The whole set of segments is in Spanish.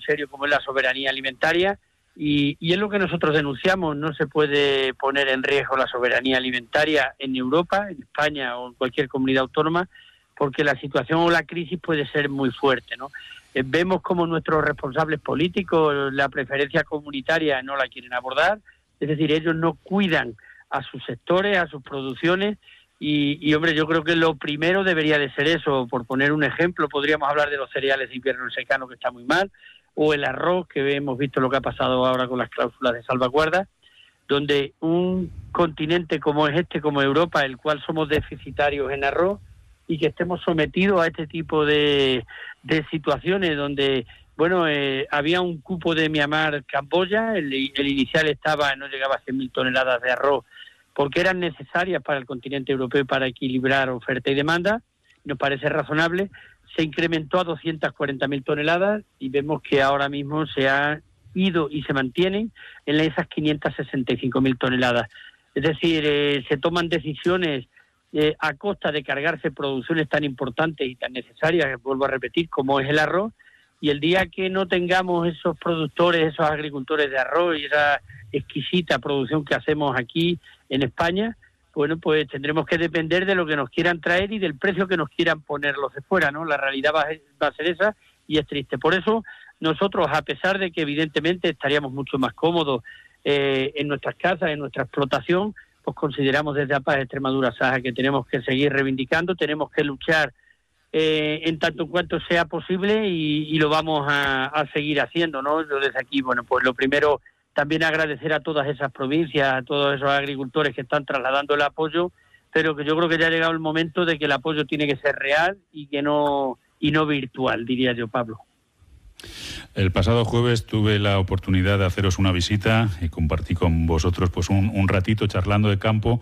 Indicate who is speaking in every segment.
Speaker 1: serio como es la soberanía alimentaria, y es lo que nosotros denunciamos. No se puede poner en riesgo la soberanía alimentaria en Europa, en España o en cualquier comunidad autónoma, porque la situación o la crisis puede ser muy fuerte, ¿no? Vemos como nuestros responsables políticos la preferencia comunitaria no la quieren abordar, es decir, ellos no cuidan a sus sectores, a sus producciones, y hombre, yo creo que lo primero debería de ser eso. Por poner un ejemplo, podríamos hablar de los cereales de invierno en secano, que está muy mal, o el arroz, que hemos visto lo que ha pasado ahora con las cláusulas de salvaguarda, donde un continente como es este, como Europa, el cual somos deficitarios en arroz, y que estemos sometidos a este tipo de situaciones donde, bueno, había un cupo de Myanmar, Camboya, el inicial no llegaba a 100.000 toneladas de arroz, porque eran necesarias para el continente europeo para equilibrar oferta y demanda. Nos parece razonable. Se incrementó a 240.000 toneladas y vemos que ahora mismo se ha ido y se mantienen en esas 565.000 toneladas. Es decir, se toman decisiones a costa de cargarse producciones tan importantes y tan necesarias, vuelvo a repetir, como es el arroz, y el día que no tengamos esos productores, esos agricultores de arroz y esa exquisita producción que hacemos aquí en España, bueno, pues tendremos que depender de lo que nos quieran traer y del precio que nos quieran poner los de fuera, ¿no? La realidad va a ser esa, y es triste. Por eso nosotros, a pesar de que evidentemente estaríamos mucho más cómodos en nuestras casas, en nuestra explotación, pues consideramos desde APAS Extremadura Saja que tenemos que seguir reivindicando, tenemos que luchar en tanto en cuanto sea posible, y lo vamos a seguir haciendo, ¿no? Yo desde aquí, bueno, pues lo primero, también agradecer a todas esas provincias, a todos esos agricultores que están trasladando el apoyo, pero que yo creo que ya ha llegado el momento de que el apoyo tiene que ser real y no virtual, diría yo, Pablo.
Speaker 2: El pasado jueves tuve la oportunidad de haceros una visita y compartí con vosotros pues un ratito charlando de campo.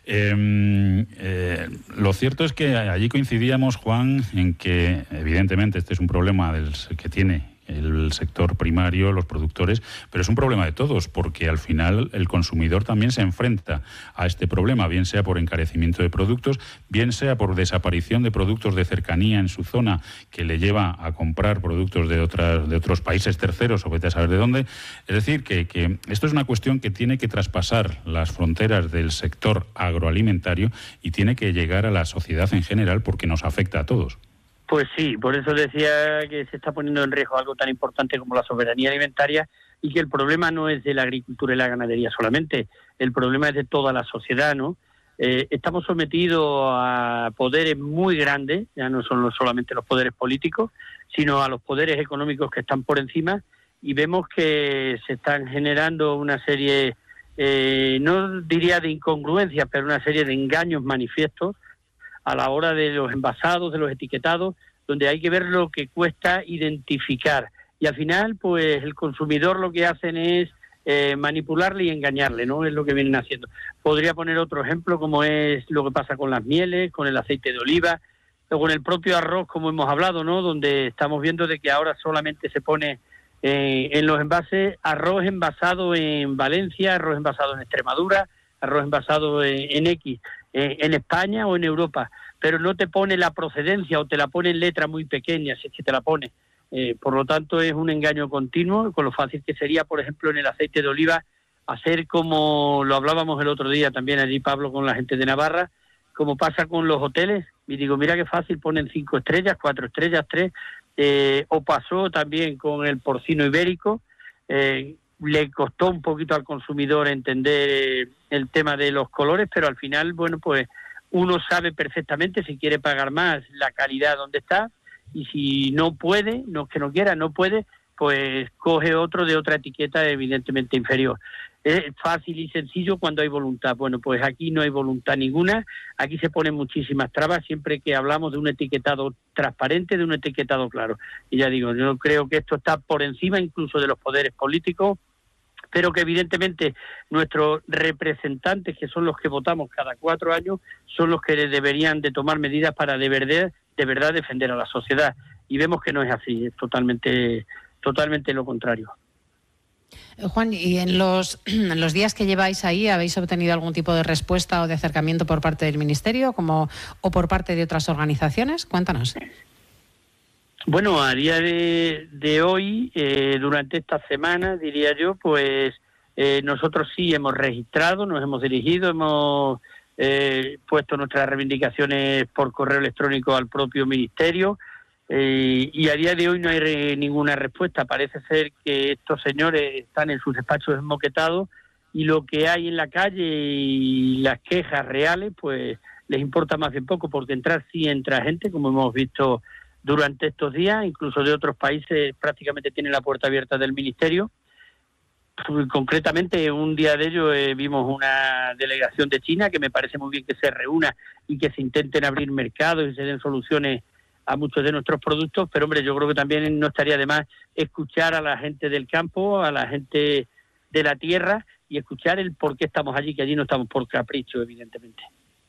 Speaker 2: Lo cierto es que allí coincidíamos, Juan, en que evidentemente este es un problema que tiene el sector primario, los productores, pero es un problema de todos, porque al final el consumidor también se enfrenta a este problema, bien sea por encarecimiento de productos, bien sea por desaparición de productos de cercanía en su zona, que le lleva a comprar productos de otros países terceros, o vete a saber de dónde. Es decir, que esto es una cuestión que tiene que traspasar las fronteras del sector agroalimentario y tiene que llegar a la sociedad en general, porque nos afecta a todos.
Speaker 1: Pues sí, por eso decía que se está poniendo en riesgo algo tan importante como la soberanía alimentaria, y que el problema no es de la agricultura y la ganadería solamente, el problema es de toda la sociedad, ¿no? Estamos sometidos a poderes muy grandes, ya no son solamente los poderes políticos, sino a los poderes económicos que están por encima, y vemos que se están generando una serie, no diría de incongruencias, pero una serie de engaños manifiestos a la hora de los envasados, de los etiquetados, donde hay que ver lo que cuesta identificar. Y al final, pues el consumidor lo que hacen es manipularle y engañarle, ¿no? Es lo que vienen haciendo. Podría poner otro ejemplo, como es lo que pasa con las mieles, con el aceite de oliva, o con el propio arroz, como hemos hablado, ¿no? Donde estamos viendo de que ahora solamente se pone en los envases arroz envasado en Valencia, arroz envasado en Extremadura, arroz envasado en España o en Europa, pero no te pone la procedencia, o te la pone en letra muy pequeña, si es que te la pone. Por lo tanto, es un engaño continuo, con lo fácil que sería, por ejemplo, en el aceite de oliva, hacer como lo hablábamos el otro día también allí, Pablo, con la gente de Navarra, como pasa con los hoteles, y digo, mira qué fácil, ponen 5 estrellas, 4 estrellas, 3, o pasó también con el porcino ibérico. Le costó un poquito al consumidor entender el tema de los colores, pero al final, bueno, pues uno sabe perfectamente, si quiere pagar más, la calidad donde está, y si no puede, no es que no quiera, no puede, pues coge otro de otra etiqueta evidentemente inferior. Es fácil y sencillo cuando hay voluntad. Bueno, pues aquí no hay voluntad ninguna, aquí se ponen muchísimas trabas siempre que hablamos de un etiquetado transparente, de un etiquetado claro. Y ya digo, yo creo que esto está por encima incluso de los poderes políticos, pero que evidentemente nuestros representantes, que son los que votamos cada 4 años, son los que deberían de tomar medidas para de verdad defender a la sociedad. Y vemos que no es así, es totalmente lo contrario.
Speaker 3: Juan, ¿y en los días que lleváis ahí habéis obtenido algún tipo de respuesta o de acercamiento por parte del Ministerio o por parte de otras organizaciones? Cuéntanos.
Speaker 1: Bueno, a día de hoy, durante esta semana, diría yo, pues nosotros sí hemos registrado, nos hemos dirigido, hemos puesto nuestras reivindicaciones por correo electrónico al propio Ministerio, y a día de hoy no hay ninguna respuesta. Parece ser que estos señores están en sus despachos desmoquetados y lo que hay en la calle y las quejas reales, pues les importa más bien poco, porque entrar sí entra gente, como hemos visto durante estos días, incluso de otros países prácticamente tienen la puerta abierta del Ministerio. Concretamente, un día de ellos vimos una delegación de China, que me parece muy bien que se reúna y que se intenten abrir mercados y se den soluciones a muchos de nuestros productos, pero hombre, yo creo que también no estaría de más escuchar a la gente del campo, a la gente de la tierra, y escuchar el por qué estamos allí, que allí no estamos por capricho, evidentemente.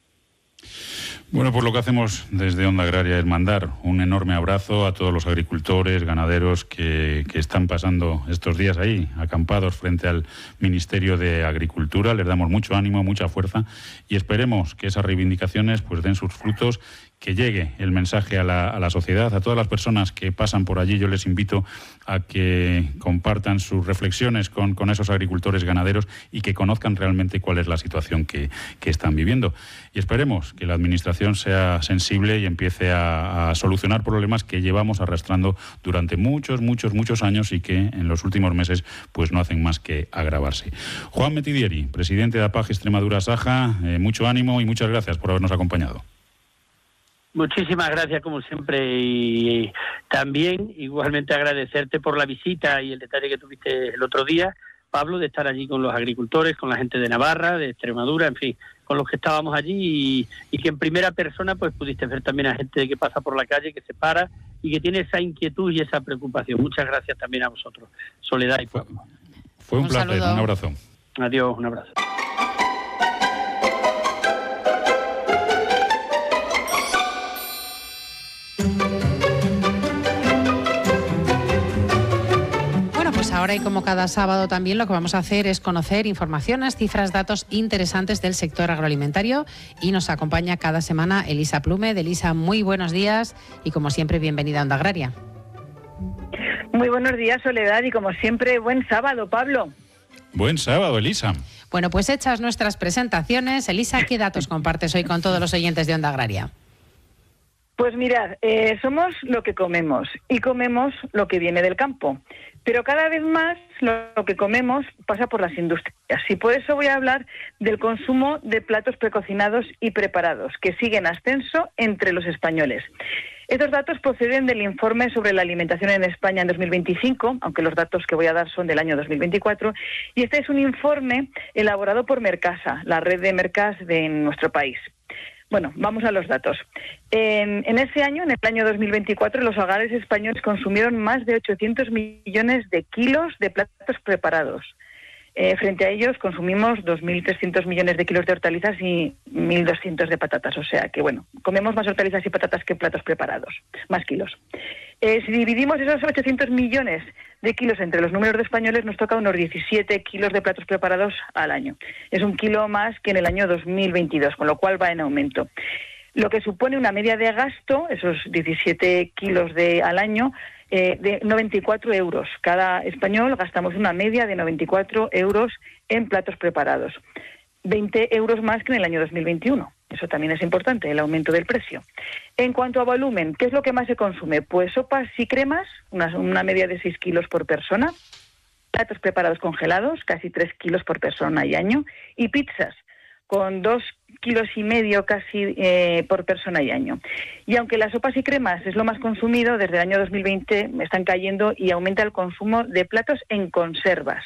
Speaker 2: Bueno, pues lo que hacemos desde Onda Agraria es mandar un enorme abrazo a todos los agricultores, ganaderos que están pasando estos días ahí, acampados frente al Ministerio de Agricultura. Les damos mucho ánimo, mucha fuerza y esperemos que esas reivindicaciones pues den sus frutos, que llegue el mensaje a la sociedad, a todas las personas que pasan por allí. Yo les invito a que compartan sus reflexiones con esos agricultores ganaderos y que conozcan realmente cuál es la situación que están viviendo. Y esperemos que la Administración sea sensible y empiece a solucionar problemas que llevamos arrastrando durante muchos años y que en los últimos meses pues no hacen más que agravarse. Juan Metidieri, presidente de APAG Extremadura Saja, mucho ánimo y muchas gracias por habernos acompañado.
Speaker 1: Muchísimas gracias, como siempre, y también igualmente agradecerte por la visita y el detalle que tuviste el otro día, Pablo, de estar allí con los agricultores, con la gente de Navarra, de Extremadura, en fin, con los que estábamos allí y que en primera persona pues pudiste ver también a gente que pasa por la calle, que se para y que tiene esa inquietud y esa preocupación. Muchas gracias también a vosotros, Soledad y Pablo.
Speaker 2: Fue un placer, saludo. Un abrazo.
Speaker 1: Adiós, un abrazo.
Speaker 3: Ahora y como cada sábado también lo que vamos a hacer es conocer informaciones, cifras, datos interesantes del sector agroalimentario y nos acompaña cada semana Elisa Plume. Elisa, muy buenos días y como siempre bienvenida a Onda Agraria.
Speaker 4: Muy buenos días, Soledad, y como siempre buen sábado, Pablo.
Speaker 2: Buen sábado, Elisa.
Speaker 3: Bueno, pues hechas nuestras presentaciones, Elisa, ¿qué datos compartes hoy con todos los oyentes de Onda Agraria?
Speaker 4: Pues mirad, somos lo que comemos y comemos lo que viene del campo. Pero cada vez más lo que comemos pasa por las industrias y por eso voy a hablar del consumo de platos precocinados y preparados, que sigue en ascenso entre los españoles. Estos datos proceden del informe sobre la alimentación en España en 2025, aunque los datos que voy a dar son del año 2024, y este es un informe elaborado por Mercasa, la red de mercas de nuestro país. Bueno, vamos a los datos. En ese año, en el año 2024, los hogares españoles consumieron más de 800 millones de kilos de platos preparados. Frente a ellos consumimos 2.300 millones de kilos de hortalizas y 1.200 de patatas. O sea que, bueno, comemos más hortalizas y patatas que platos preparados, más kilos. Si dividimos esos 800 millones de kilos entre los números de españoles, nos toca unos 17 kilos de platos preparados al año. Es un kilo más que en el año 2022, con lo cual va en aumento. Lo que supone una media de gasto, esos 17 kilos al año, de 94 euros. Cada español gastamos una media de 94 euros en platos preparados. 20 euros más que en el año 2021. Eso también es importante, el aumento del precio. En cuanto a volumen, ¿qué es lo que más se consume? Pues sopas y cremas, una media de 6 kilos por persona, platos preparados congelados, casi 3 kilos por persona y año, y pizzas, con 2,5 kilos casi por persona y año. Y aunque las sopas y cremas es lo más consumido, desde el año 2020 están cayendo y aumenta el consumo de platos en conservas.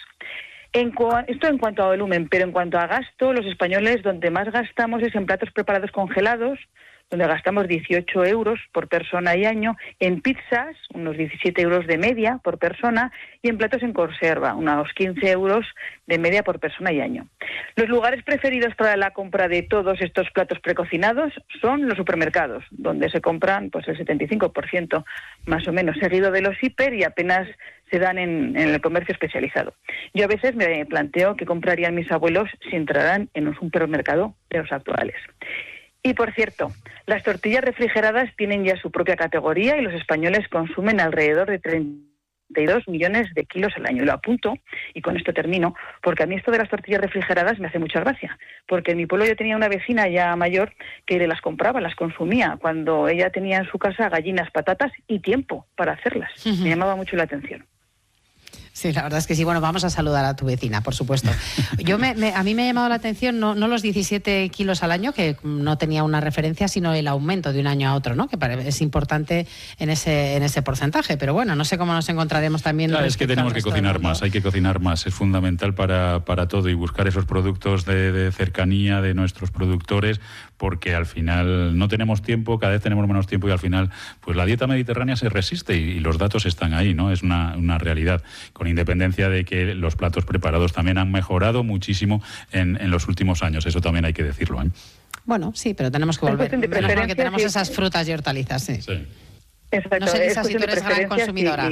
Speaker 4: Esto en cuanto a volumen, pero en cuanto a gasto, los españoles donde más gastamos es en platos preparados congelados, donde gastamos 18 euros por persona y año, en pizzas, unos 17 euros de media por persona, y en platos en conserva, unos 15 euros de media por persona y año. Los lugares preferidos para la compra de todos estos platos precocinados son los supermercados, donde se compran pues el 75% más o menos, seguido de los hiper y apenas se dan en el comercio especializado. Yo a veces me planteo qué comprarían mis abuelos si entraran en un supermercado de los actuales. Y por cierto, las tortillas refrigeradas tienen ya su propia categoría y los españoles consumen alrededor de 32 millones de kilos al año. Y lo apunto, y con esto termino, porque a mí esto de las tortillas refrigeradas me hace mucha gracia, porque en mi pueblo yo tenía una vecina ya mayor que las compraba, las consumía, cuando ella tenía en su casa gallinas, patatas y tiempo para hacerlas. Me llamaba mucho la atención.
Speaker 3: Sí, la verdad es que sí. Bueno, vamos a saludar a tu vecina, por supuesto. A mí me ha llamado la atención no los 17 kilos al año, que no tenía una referencia, sino el aumento de un año a otro, ¿no? Que es importante en ese porcentaje. Pero bueno, no sé cómo nos encontraremos también.
Speaker 2: Claro, es que tenemos que cocinar más, hay que cocinar más. Es fundamental para todo y buscar esos productos de cercanía de nuestros productores, porque al final no tenemos tiempo, cada vez tenemos menos tiempo y al final pues la dieta mediterránea se resiste y los datos están ahí, ¿no? Es una realidad, con independencia de que los platos preparados también han mejorado muchísimo en los últimos años, eso también hay que decirlo, ¿eh?
Speaker 3: Bueno, sí, pero tenemos que volver. Menos mal que tenemos esas frutas y hortalizas, sí.
Speaker 4: Exacto.
Speaker 3: No sé, Lisa, si tú eres gran consumidora.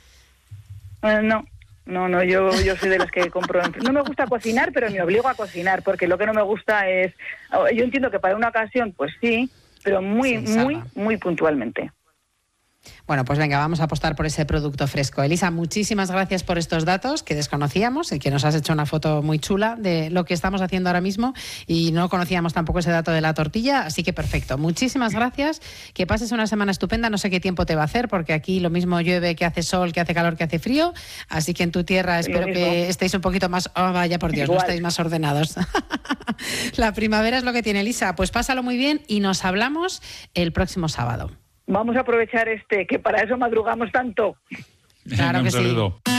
Speaker 4: No, yo soy de las que compro. No me gusta cocinar, pero me obligo a cocinar, porque lo que no me gusta es... Yo entiendo que para una ocasión, pues sí, pero muy puntualmente.
Speaker 3: Bueno, pues venga, vamos a apostar por ese producto fresco. Elisa, muchísimas gracias por estos datos que desconocíamos y que nos has hecho una foto muy chula de lo que estamos haciendo ahora mismo y no conocíamos tampoco ese dato de la tortilla, así que perfecto. Muchísimas gracias, que pases una semana estupenda, no sé qué tiempo te va a hacer porque aquí lo mismo llueve, que hace sol, que hace calor, que hace frío, así que en tu tierra espero que estéis un poquito más... Oh, vaya por Dios, igual. No estáis más ordenados. La primavera es lo que tiene, Elisa. Pues pásalo muy bien y nos hablamos el próximo sábado.
Speaker 4: Vamos a aprovechar que para eso madrugamos tanto.
Speaker 3: Claro que sí.
Speaker 2: Un saludo.